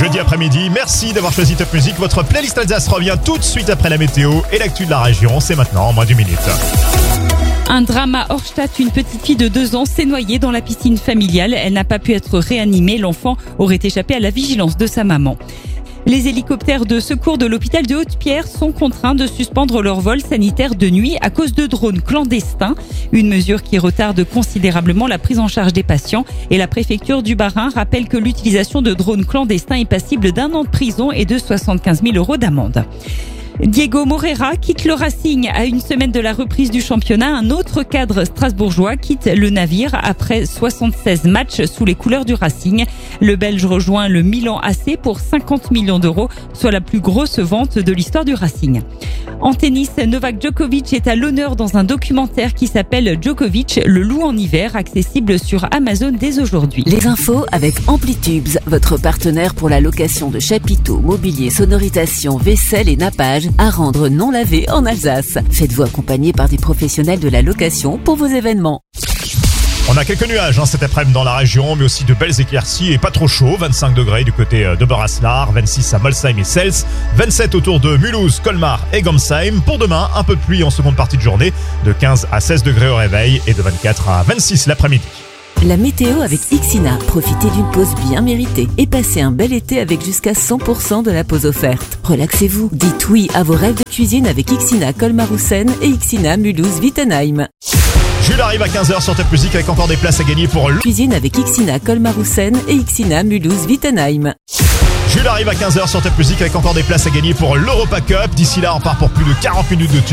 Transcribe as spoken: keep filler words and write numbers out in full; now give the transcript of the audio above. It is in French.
Jeudi après-midi, merci d'avoir choisi Top Music. Votre playlist Alsace revient tout de suite après la météo et l'actu de la région. C'est maintenant en moins d'une minute. Un drame à Horstadt, une petite fille de deux ans s'est noyée dans la piscine familiale. Elle n'a pas pu être réanimée. L'enfant aurait échappé à la vigilance de sa maman. Les hélicoptères de secours de l'hôpital de Haute-Pierre sont contraints de suspendre leur vol sanitaire de nuit à cause de drones clandestins. Une mesure qui retarde considérablement la prise en charge des patients. Et la préfecture du Bas-Rhin rappelle que l'utilisation de drones clandestins est passible d'un an de prison et de soixante-quinze mille euros d'amende. Diego Moreira quitte le Racing à une semaine de la reprise du championnat. Un autre cadre strasbourgeois quitte le navire après soixante-seize matchs sous les couleurs du Racing. Le Belge rejoint le Milan A C pour cinquante millions d'euros, soit la plus grosse vente de l'histoire du Racing. En tennis, Novak Djokovic est à l'honneur dans un documentaire qui s'appelle Djokovic, le loup en hiver, accessible sur Amazon dès aujourd'hui. Les infos avec Amplitubes, votre partenaire pour la location de chapiteaux, mobilier, sonorisation, vaisselle et nappage à rendre non lavé en Alsace. Faites-vous accompagner par des professionnels de la location pour vos événements. On a quelques nuages hein, cet après-midi dans la région, mais aussi de belles éclaircies et pas trop chaud. vingt-cinq degrés du côté de Beraslar, vingt-six à Molsheim et Sels, vingt-sept autour de Mulhouse, Colmar et Gomsheim. Pour demain, un peu de pluie en seconde partie de journée, de quinze à seize degrés au réveil et de vingt-quatre à vingt-six l'après-midi. La météo avec Ixina. Profitez d'une pause bien méritée et passez un bel été avec jusqu'à cent pour cent de la pause offerte. Relaxez-vous. Dites oui à vos rêves de cuisine avec Ixina Colmar-Houssen et Ixina Mulhouse-Wittenheim. Jules arrive à quinze heures sur Top Music avec encore des places à gagner pour le... Cuisine avec Ixina Colmar-Houssen et Ixina Mulhouse-Wittenheim. Jules arrive à quinze heures sur Top Music avec encore des places à gagner pour l'Europa Cup. D'ici là, on part pour plus de quarante minutes de tube.